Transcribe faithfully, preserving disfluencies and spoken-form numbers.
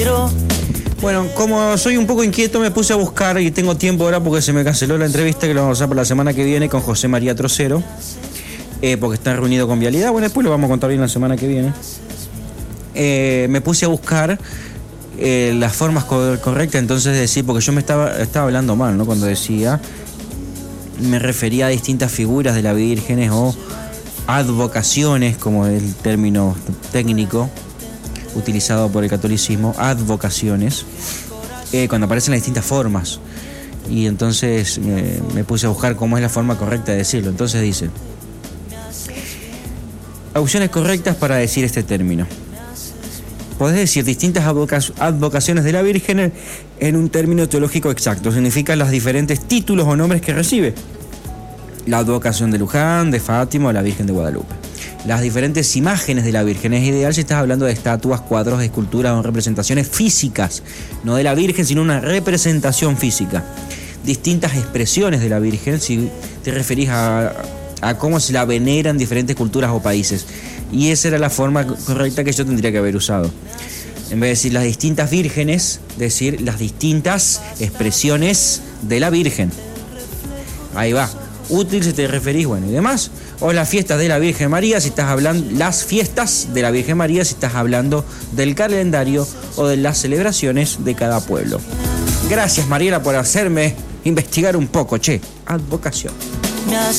Bueno, como soy un poco inquieto, me puse a buscar y tengo tiempo ahora porque se me canceló la entrevista que lo vamos a hacer para la semana que viene con José María Trocero, eh, porque está reunido con Vialidad. Bueno, después lo vamos a contar bien la semana que viene. Eh, me puse a buscar eh, las formas co- correctas, entonces de decir, porque yo me estaba, estaba hablando mal, ¿no? Cuando decía, me refería a distintas figuras de las vírgenes o advocaciones, como es el término técnico utilizado por el catolicismo, advocaciones, eh, cuando aparecen las distintas formas. Y entonces eh, me puse a buscar cómo es la forma correcta de decirlo. Entonces dice, opciones correctas para decir este término. Podés decir distintas advoca- advocaciones de la Virgen en un término teológico exacto. Significa los diferentes títulos o nombres que recibe. La advocación de Luján, de Fátima o la Virgen de Guadalupe. Las diferentes imágenes de la Virgen. Es ideal si estás hablando de estatuas, cuadros, esculturas o representaciones físicas. No de la Virgen, sino una representación física. Distintas expresiones de la Virgen, si te referís a, a cómo se la veneran diferentes culturas o países. Y esa era la forma correcta que yo tendría que haber usado. En vez de decir las distintas vírgenes, decir las distintas expresiones de la Virgen. Ahí va. Útil si te referís, bueno, y demás. O las fiestas de la Virgen María, si estás hablando, las fiestas de la Virgen María, si estás hablando del calendario o de las celebraciones de cada pueblo. Gracias, Mariela, por hacerme investigar un poco, che. Advocación.